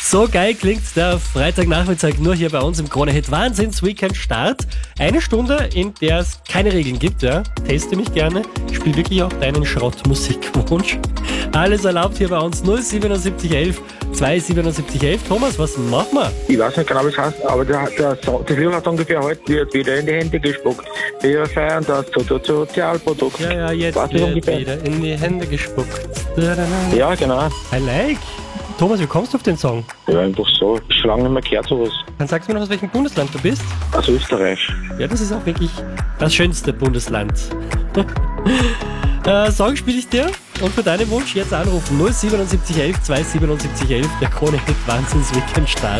So geil klingt der Freitagnachmittag nur hier bei uns im Krone-Hit Wahnsinns-Weekend-Start. Eine Stunde, in der es keine Regeln gibt, ja. Teste mich gerne. Ich spiele wirklich auch deinen Schrottmusikwunsch. Alles erlaubt hier bei uns 07711 27711. Thomas, was machen wir? Ich weiß nicht genau, wie es heißt, aber das Lied hat ungefähr heute wird wieder in die Hände gespuckt. Wir feiern das Sozialprodukt. Ja, jetzt Weißt du wird ungefähr? wieder in die Hände gespuckt. Ja, genau. I like. Thomas, wie kommst du auf den Song? Ja, einfach so. Schon lange nicht mehr gehört sowas. Dann sagst du mir noch, aus welchem Bundesland du bist. Aus Österreich. Ja, das ist auch wirklich das schönste Bundesland. Song spiele ich dir und für deinen Wunsch jetzt anrufen 07711 27711, der Krone-Hit Wahnsinns-Weekend-Start.